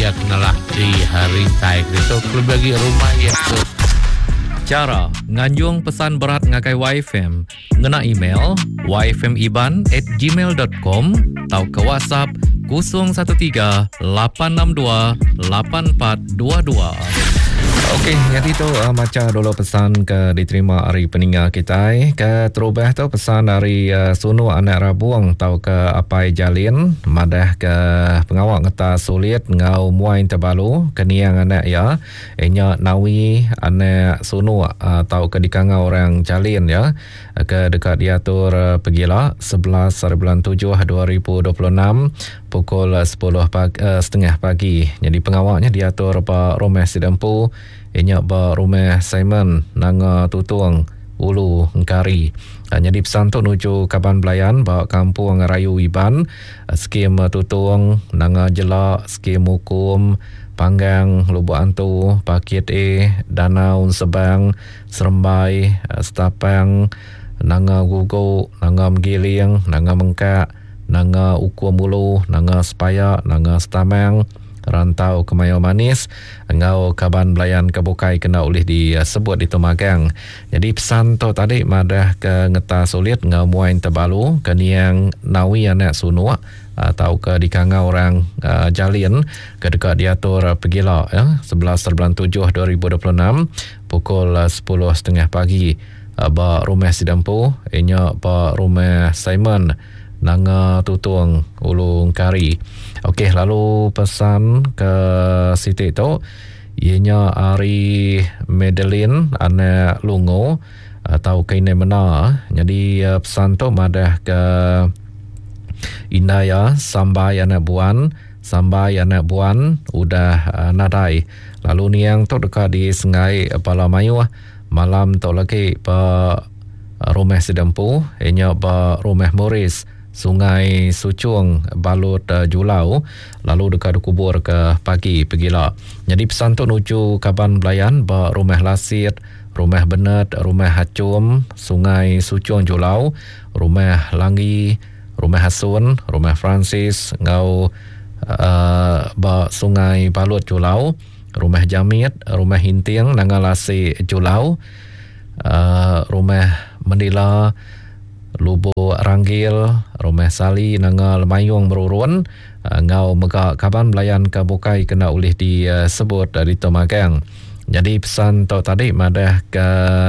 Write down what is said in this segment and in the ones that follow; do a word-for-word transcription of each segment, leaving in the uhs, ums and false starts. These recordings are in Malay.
ia kenalah di hari tai itu klub bagi rumah ia tu. Cara nganjung pesan berat ngakai Y F M ngena email y f m iban at gmail dot com atau ke WhatsApp kosong satu tiga lapan enam dua lapan empat dua dua. Okey, jadi tu uh, macam dulu pesan ke diterima hari peninggal kita eh. Ke terubah tu pesan dari uh, sunu anak rabuang tau ke apai jalin madah ke pengawak ngata sulit ngau muain terbalu keniang anak ya. Enya nawi anak sunu uh, tau ke dikangau orang jalin ya. Ke dekat diatur uh, pergilah sebelas bulan tujuh dua ribu dua puluh enam pukul sepuluh pagi, uh, setengah pagi. Jadi pengawaknya diatur Pak Romeh Sidampu inya ba rumah Simon nanga tutung ulu ngkari. Jadi pesan tu nuju Kaban Belayan ba kampung Rayu Iban skim tutung nanga jelak skim hukum Panggang Lubuk Antu Pakit E Danau Sebang Serembai Setapang nanga Gugu nanga Mgiling nanga Mengkak nanga Uku Mulu nanga Sepayak nanga Setamang Rantau Kemayu Manis ngau Kaban Belayan Kebukai kena oleh disebut di Tumagang. Jadi pesan tu tadi madah ke ngeta sulit ngau muain terbalu keniang nawi anak sunua atau ke dikangau orang uh, jalin ke dekat diatur uh, pergila ya sebelas bulan tujuh dua ribu dua puluh enam pukul uh, sepuluh setengah pagi uh, ba rumah Sidampu inya ba rumah Simon nanga tutung ulu ngkari. Okey, lalu pesan ke Siti tu ianya Ari Madeline anak Lungo atau Kaine Mena. Jadi pesan tu madah ke Indaya Sambai anak Buan Sambai anak Buan udah uh, nadai. Lalu ni yang tu dekat di Sengai Palamayu malam tu lagi pa rumah Sidampu ianya pa rumah Morris Sungai Sucung Balut uh, Julau lalu dekat kubur ke pagi pergilah. Jadi pesan tu nuju Kaban Belayan ba rumah Lasit, rumah Benet, rumah Hacum, Sungai Sucung Julau, rumah Langi, rumah Hasun, rumah Francis ngau uh, ba Sungai Balut Julau, rumah Jamit, rumah Hinting Nangalasi Julau, uh, rumah Mendila Lubuk Ranggil, rumah Sali nanga Lemayung Berurun uh, ngau mega Kaban Belayan Kebukai kena oleh disebut uh, di Tumagang. Jadi pesan tu tadi madah ke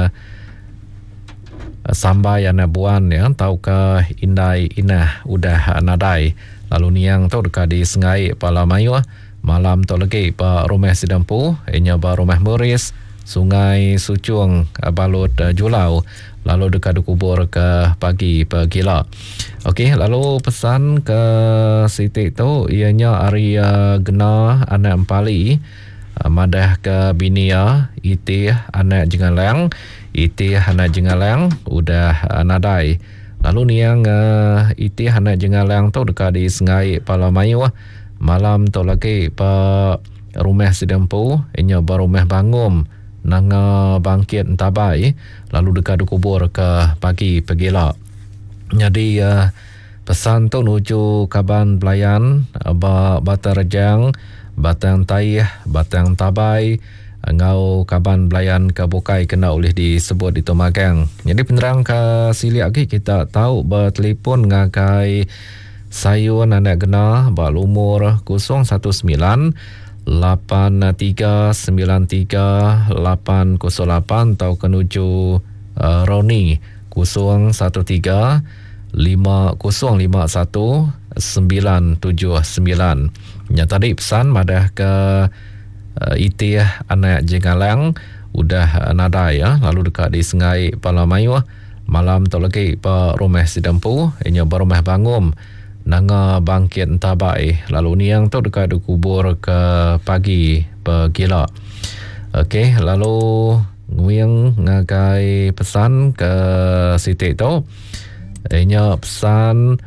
uh, Sambai anak Buan ya tau ke Indai Inah udah nadai. Lalu niang tu dekat di Sengai Palamayu malam tu lagi pa rumah Sidampu inya ba rumah Muris Sungai Sucung Balut uh, Julau lalu dekat kubur ke pagi pergila. Okey, lalu pesan ke Siti tu ianya Arya Gena anak Empali uh, madah ke Binia Itih anak Jengalang Itih anak Jengalang udah uh, nadai. Lalu ni yang uh, Itih anak Jengalang tu dekat di Sengai Palamayu malam tu lagi pa rumah Sidampu inya ba rumah Bangum nanga Bangkit Tabai lalu dekat kubur ke pagi pergila. Jadi uh, pesan tu nuju Kaban Belayan ba Batarjang Batang Taih Batang Tabai ngau Kaban Belayan Kebukai kena oleh disebut di Tumagang. Jadi penerang ke sili lagi kita tahu bertelefon ngakai sayun anak gena ba umur kosong satu sembilan lapan tiga sembilan tiga lapan kosong lapan atau kenuju uh, Roni kosong satu tiga lima kosong lima satu sembilan tujuh sembilan. Ya tadi pesan madah ke uh, Itih anak Jengalang udah nada ya lalu dekat di Sengai Palamayu malam tu lagi pa rumah Sidampu inya ba rumah Bangum nanga Bangkit Tabai lalu ni yang tu dekat kubur ke pagi pergila. Okey, lalu nguyang ngagai pesan ke Siti tu inya pesan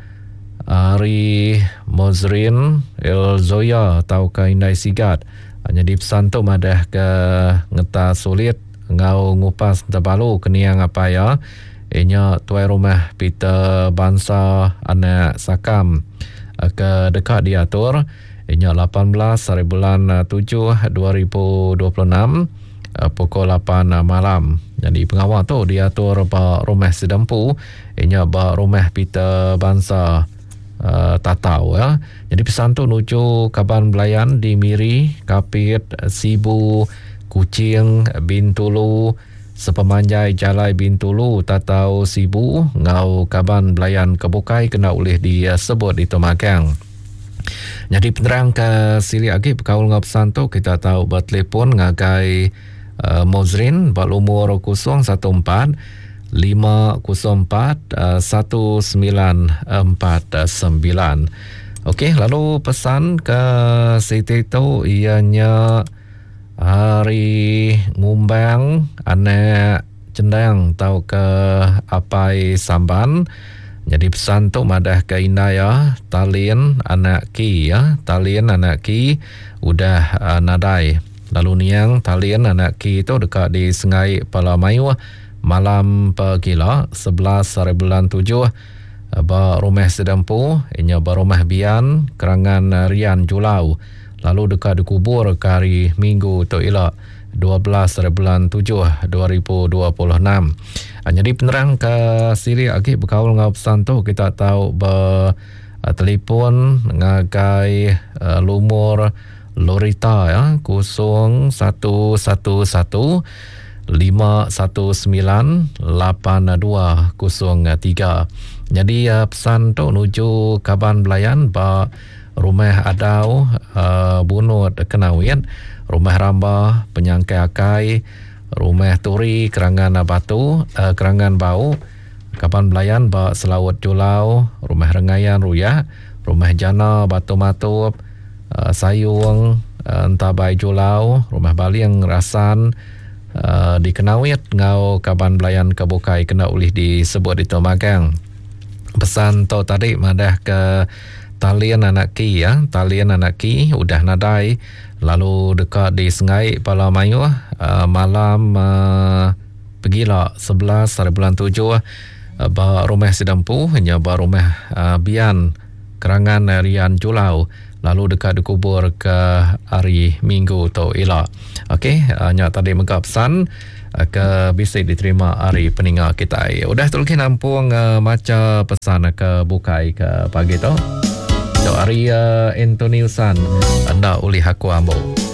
Ari Mozrin El Zoya atau ke Indai Sigat. Jadi pesan tu madah ke ngeta sulit ngau ngupas terbalu keniang apa ya inya tuai rumah Peter Bansa anak Sakam ke dekat diatur hingga lapan belas hari bulan tujuh dua ribu dua puluh enam pukul lapan malam. Jadi pengawal tu diatur ba rumah sedempu hingga ba rumah Peter Bangsa uh, Tatau ya. Jadi pesan tu nuju Kaban Belayan di Miri, Kapit, Sibu, Kuching, Bintulu, sepemanjai Jalai Bintulu, Tatau Sibu, ngau Kaban Belayan Kebukai kena oleh disebut di Tomakang. Jadi penerang ke sili lagi berkaul ngau pesan tu kita tahu bertelepon ngagai uh, Mozrin berumur kosong satu empat lima kosong empat satu sembilan empat sembilan. Okey, lalu pesan ke Siti tu ianya hari ngumbang anak cendang tau ke apai samban. Jadi pesan tu madah ke indah ya, talian anak ki ya, talian anak ki udah uh, nadai. Lalu niang talian anak ki tu dekat di Sungai Palamayu malam pagila sebelas hari bulan tujuh ba rumah sedempu inya ba rumah bian kerangan Rian Julau. Lalu dekat dikubur ke hari Minggu tu ialah dua belas hari bulan tujuh dua ribu dua puluh enam. Jadi penerang ke siri lagi berkaul dengan pesan tu kita tahu ber uh, telefon ngagai uh, lumur Lorita ya kosong satu satu satu lima satu sembilan lapan dua kosong tiga. Jadi uh, pesan tu nuju Kaban Belayan ba rumah adau uh, bunut kenawin, rumah ramba penyangkai akai, rumah turi kerangan batu, uh, kerangan bau, Kaban Belayan ba Selawat Julau, rumah rengayan ruya, rumah jana batu matup, uh, sayung uh, entabai Julau, rumah baliang rasan uh, di Kenawit ngau Kaban Belayan Kebukai kena ulih disebut di Tomagang. Pesan tu tadi madah ke talian anak ki ya, talian anak ki udah nadai. Lalu dekat di Sungai Palamayu uh, malam uh, pergilah sebelas hari bulan tujuh uh, ba rumah sedempu hanya ba rumah uh, bian kerangan Rian Julau. Lalu dekat dikubur ke hari Minggu tu ialah. Okey, hanya uh, tadi megap pesan uh, ke bisa diterima hari peninggal kita. Udah tu lagi nampung uh, maca pesan ke bukai ke pagi tu. So, Arya Antoniusan anda oleh aku ambo.